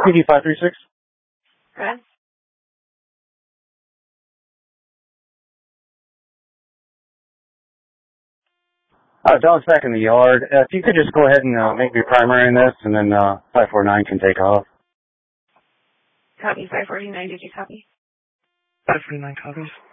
PD 536. Good. Dog's back in the yard. If you could just go ahead and make me primary in this, and then 549 can take off. Copy 549. Did you copy? 549 copies.